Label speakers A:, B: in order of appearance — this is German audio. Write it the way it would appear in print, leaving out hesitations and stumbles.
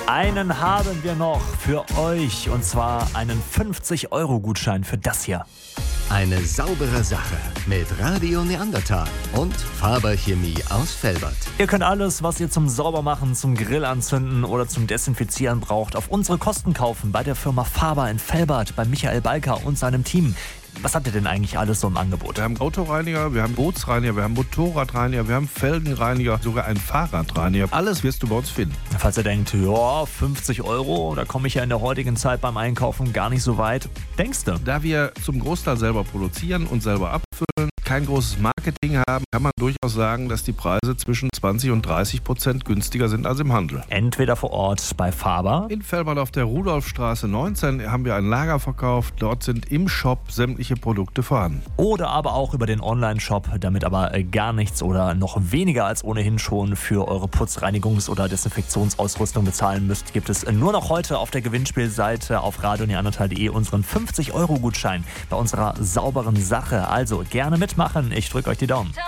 A: Einen haben wir noch für euch, und zwar einen 50-Euro-Gutschein für das hier.
B: Eine saubere Sache mit Radio Neandertal und Faber Chemie aus Velbert.
A: Ihr könnt alles, was ihr zum Saubermachen, zum Grill anzünden oder zum Desinfizieren braucht, auf unsere Kosten kaufen bei der Firma Faber in Velbert, bei Michael Balker und seinem Team. Was habt ihr denn eigentlich alles so im Angebot?
C: Wir haben Autoreiniger, wir haben Bootsreiniger, wir haben Motorradreiniger, wir haben Felgenreiniger, sogar einen Fahrradreiniger. Alles wirst du bei uns finden.
A: Falls ihr denkt, ja, 50 Euro, da komme ich ja in der heutigen Zeit beim Einkaufen gar nicht so weit. Denkst du?
C: Da wir zum Großteil selber produzieren und selber abfüllen, kein großes Marketing haben, kann man durchaus sagen, dass die Preise zwischen 20% und 30% günstiger sind als im Handel.
A: Entweder vor Ort bei Faber.
C: In Velbert auf der Rudolfstraße 19 haben wir ein Lager verkauft. Dort sind im Shop sämtliche Produkte vorhanden.
A: Oder aber auch über den Online-Shop, damit aber gar nichts oder noch weniger als ohnehin schon für eure Putzreinigungs- oder Desinfektionsausrüstung bezahlen müsst, gibt es nur noch heute auf der Gewinnspielseite auf radioneandertal.de unseren 50-Euro-Gutschein bei unserer sauberen Sache. Also gerne mitmachen. Ich drücke euch die Daumen.